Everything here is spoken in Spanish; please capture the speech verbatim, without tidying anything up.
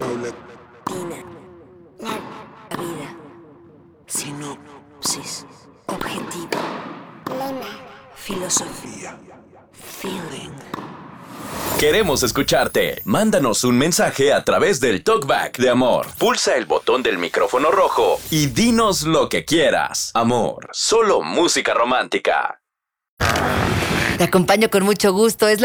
Tina. La vida. Sinopsis. Objetivo. Lema. Filosofía. Feeling. Queremos escucharte. Mándanos un mensaje a través del Talkback de Amor. Pulsa el botón del micrófono rojo y dinos lo que quieras. Amor, solo música romántica. Te acompaño con mucho gusto. Es la